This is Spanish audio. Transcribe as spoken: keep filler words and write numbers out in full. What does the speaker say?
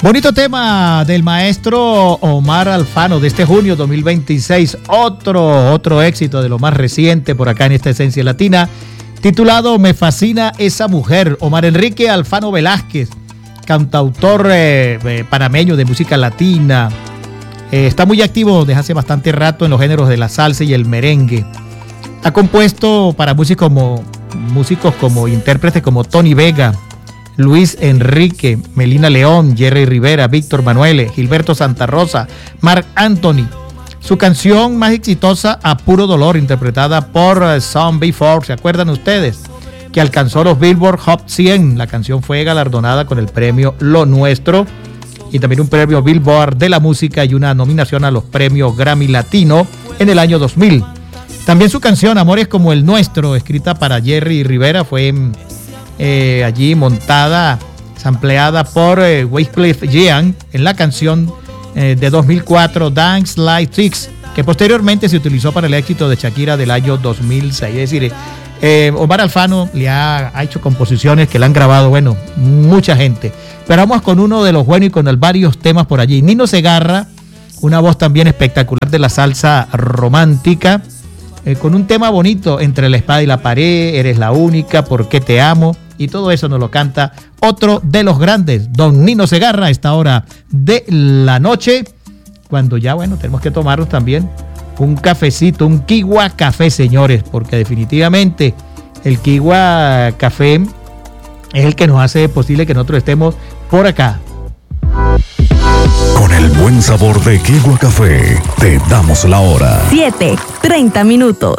Bonito tema del maestro Omar Alfano de este junio dos mil veintiséis. Otro, otro éxito de lo más reciente por acá en esta Esencia Latina, titulado Me fascina esa mujer. Omar Enrique Alfano Velázquez, cantautor eh, eh, panameño de música latina. Eh, está muy activo desde hace bastante rato en los géneros de la salsa y el merengue. Ha compuesto para músicos como, músicos como intérpretes como Tony Vega, Luis Enrique, Melina León, Jerry Rivera, Víctor Manuele, Gilberto Santa Rosa, Marc Anthony. Su canción más exitosa, A Puro Dolor, interpretada por uh, Some Before, ¿se acuerdan ustedes? Que alcanzó los Billboard Hot cien. La canción fue galardonada con el premio Lo Nuestro y también un premio Billboard de la música y una nominación a los premios Grammy Latino en el año dos mil. También su canción Amores como el Nuestro, escrita para Jerry Rivera, fue eh, allí montada, sampleada por eh, Wyclef Jean en la canción eh, de dos mil cuatro Dance Like Tricks, que posteriormente se utilizó para el éxito de Shakira del año dos mil seis. Es decir, eh, Omar Alfano le ha, ha hecho composiciones que le han grabado, bueno, mucha gente. Pero vamos con uno de los buenos y con el, varios temas por allí. Nino Segarra, una voz también espectacular de la salsa romántica, eh, con un tema bonito, Entre la espada y la pared, Eres la única, ¿Por qué te amo? Y todo eso nos lo canta otro de los grandes, don Nino Segarra, a esta hora de la noche, cuando ya, bueno, tenemos que tomarnos también un cafecito, un Kiwa Café, señores, porque definitivamente el Kiwa Café es el que nos hace posible que nosotros estemos por acá. Con el buen sabor de Kiwa Café, te damos la hora. siete, treinta minutos.